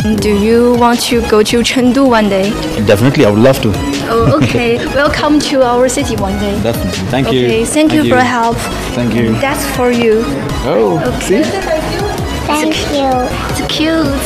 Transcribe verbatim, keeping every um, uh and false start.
Do you want to go to Chengdu one day? Definitely, I would love to. Oh, okay. Welcome to our city one day. Definitely. Thank you. Okay, thank, you for your help. Thank you. That's for you. Oh, see? Thank you. It's cute.